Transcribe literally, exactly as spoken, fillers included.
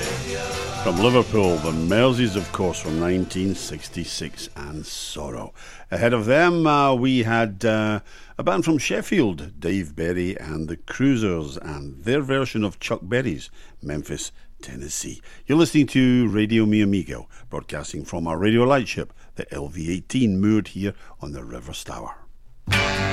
From Liverpool, the Merseys, of course, from nineteen sixty-six, and Sorrow. Ahead of them, uh, we had uh, a band from Sheffield, Dave Berry and the Cruisers, and their version of Chuck Berry's Memphis, Tennessee. You're listening to Radio Mi Amigo, broadcasting from our radio lightship, the L V eighteen, moored here on the River Stour.